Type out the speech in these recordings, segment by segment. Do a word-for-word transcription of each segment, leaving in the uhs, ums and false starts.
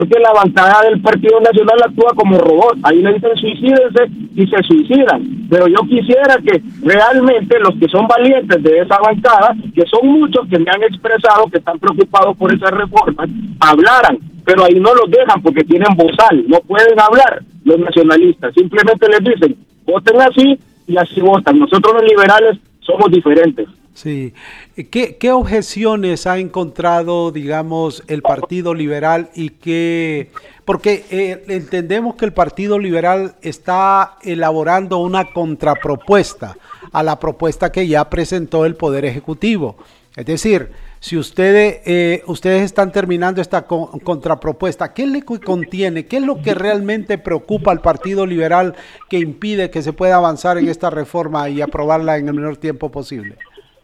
porque la bancada del Partido Nacional actúa como robot. Ahí le dicen suicídense y se suicidan. Pero yo quisiera que realmente los que son valientes de esa bancada, que son muchos que me han expresado que están preocupados por esas reformas, hablaran. Pero ahí no los dejan porque tienen bozal, no pueden hablar los nacionalistas. Simplemente les dicen, voten así y así votan. Nosotros los liberales somos diferentes. Sí. ¿Qué, qué objeciones ha encontrado, digamos, el Partido Liberal y qué? Porque eh, entendemos que el Partido Liberal está elaborando una contrapropuesta a la propuesta que ya presentó el Poder Ejecutivo. Es decir, si ustedes eh, ustedes están terminando esta co contrapropuesta, ¿qué le contiene? ¿Qué es lo que realmente preocupa al Partido Liberal que impide que se pueda avanzar en esta reforma y aprobarla en el menor tiempo posible?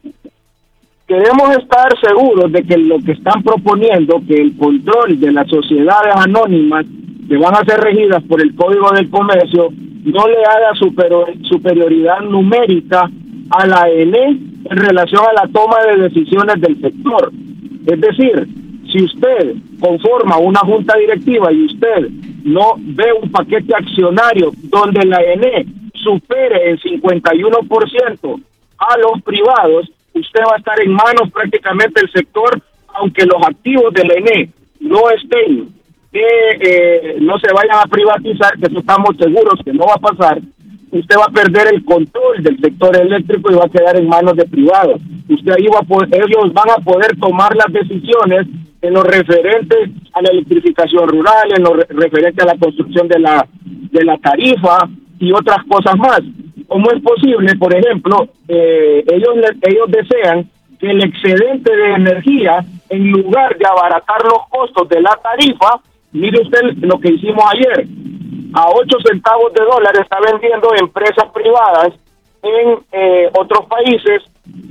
Queremos estar seguros de que lo que están proponiendo, que el control de las sociedades anónimas que van a ser regidas por el Código del Comercio no le haga superior, superioridad numérica a la A N E en relación a la toma de decisiones del sector. Es decir, si usted conforma una junta directiva y usted no ve un paquete accionario donde la A N E supere el cincuenta y uno por ciento a los privados, usted va a estar en manos prácticamente del sector, aunque los activos de la A N E no estén, que eh, no se vayan a privatizar, que eso estamos seguros que no va a pasar. Usted va a perder el control del sector eléctrico y va a quedar en manos de privados. Usted ahí va a poder, ellos van a poder tomar las decisiones en lo referente a la electrificación rural, en lo re referente a la construcción de la de la tarifa y otras cosas más. ¿Cómo es posible, por ejemplo, eh, ellos ellos desean que el excedente de energía, en lugar de abaratar los costos de la tarifa, mire usted lo que hicimos ayer, a ocho centavos de dólar está vendiendo empresas privadas en eh, otros países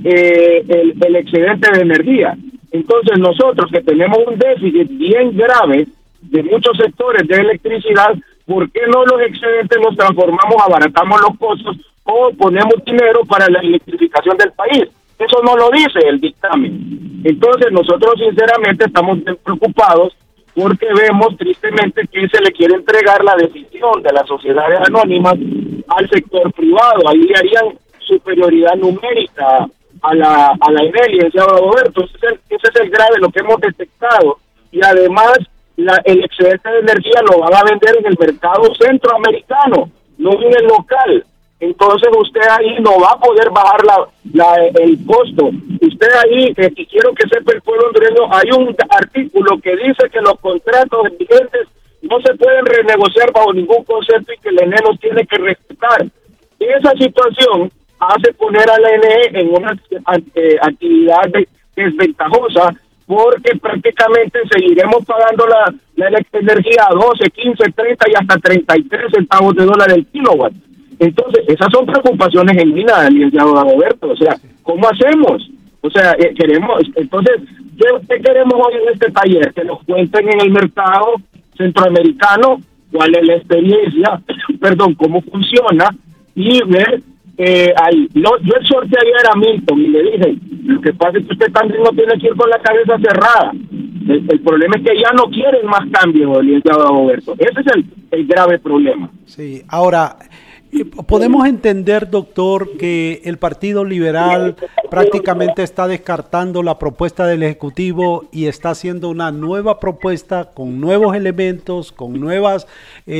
eh, el, el excedente de energía. Entonces nosotros que tenemos un déficit bien grave de muchos sectores de electricidad, ¿por qué no los excedentes los transformamos, abaratamos los costos o ponemos dinero para la electrificación del país? Eso no lo dice el dictamen. Entonces nosotros sinceramente estamos preocupados porque vemos tristemente que se le quiere entregar la decisión de las sociedades anónimas al sector privado. Ahí harían superioridad numérica a la a la A N E, licenciado Roberto. Ese es el, ese es el grave, lo que hemos detectado. Y además la, el excedente de energía lo van a vender en el mercado centroamericano, no en el local. Entonces usted ahí no va a poder bajar la, la el costo. Usted ahí, eh, y quiero que sepa el pueblo hondureño, hay un artículo que dice que los contratos vigentes no se pueden renegociar bajo ningún concepto y que el E N E los tiene que respetar. Esa situación hace poner a la E N E en una eh, actividad de, desventajosa, porque prácticamente seguiremos pagando la, la energía a doce, quince, treinta y hasta treinta y tres centavos de dólar el kilowatt. Entonces, esas son preocupaciones genuinas, licenciado Roberto. O sea, ¿cómo hacemos? O sea, eh, queremos, entonces, ¿qué, ¿qué queremos hoy en este taller? Que nos cuenten en el mercado centroamericano cuál es la experiencia, perdón, cómo funciona, y ver, eh, ahí. No, yo exhorté ayer a Milton y le dije, lo que pasa es que usted también no tiene que ir con la cabeza cerrada. El, el problema es que ya no quieren más cambios, licenciado Roberto. Ese es el, el grave problema. Sí, ahora... ¿Podemos entender, doctor, que el Partido Liberal prácticamente está descartando la propuesta del Ejecutivo y está haciendo una nueva propuesta con nuevos elementos, con nuevas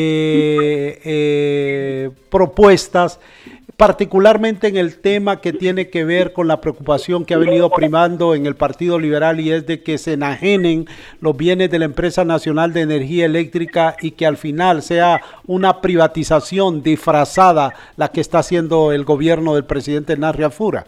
eh, eh, propuestas, particularmente en el tema que tiene que ver con la preocupación que ha venido primando en el Partido Liberal, y es de que se enajenen los bienes de la Empresa Nacional de Energía Eléctrica y que al final sea una privatización disfrazada la que está haciendo el gobierno del presidente Narria Fura?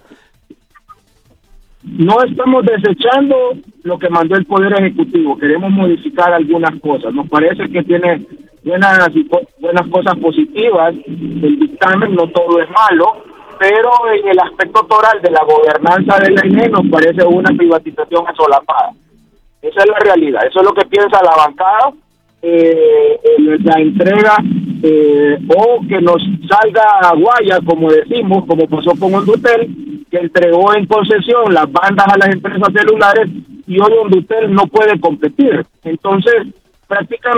No estamos desechando lo que mandó el Poder Ejecutivo, queremos modificar algunas cosas. Nos parece que tiene buenas, buenas cosas positivas el dictamen, no todo es malo, pero en el aspecto total de la gobernanza de la E N E nos parece una privatización asolapada. Esa es la realidad, eso es lo que piensa la bancada. Eh, la entrega eh, o que nos salga a guaya, como decimos, como pasó con Hondutel, que entregó en concesión las bandas a las empresas celulares y hoy Hondutel no puede competir. Entonces, prácticamente